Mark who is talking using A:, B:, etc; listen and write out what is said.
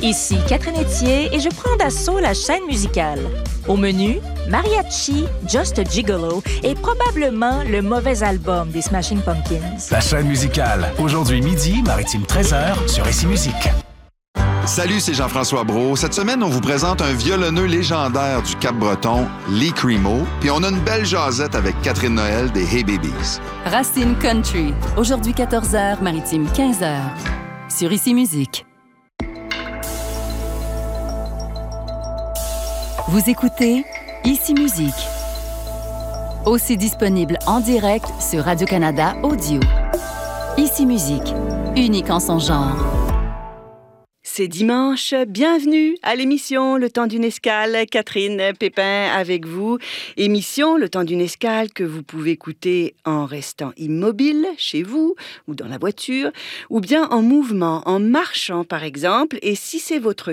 A: Ici Catherine Etier et je prends d'assaut la chaîne musicale. Au menu, Mariachi, Just a Gigolo et probablement le mauvais album des Smashing Pumpkins.
B: La chaîne musicale, aujourd'hui midi, Maritime 13h sur Ici Musique.
C: Salut, c'est Jean-François Brault. Cette semaine, on vous présente un violonneux légendaire du Cap-Breton, Lee Cremo, puis on a une belle jasette avec Catherine Noël des Hey Babies.
D: Racine Country, aujourd'hui 14h, Maritime 15h, sur Ici Musique. Vous écoutez Ici Musique. Aussi disponible en direct sur Radio-Canada Audio. Ici Musique, unique en son genre.
E: C'est dimanche, bienvenue à l'émission Le Temps d'une escale. Catherine Pépin avec vous. Émission Le Temps d'une escale que vous pouvez écouter en restant immobile chez vous ou dans la voiture ou bien en mouvement, en marchant par exemple. Et si c'est votre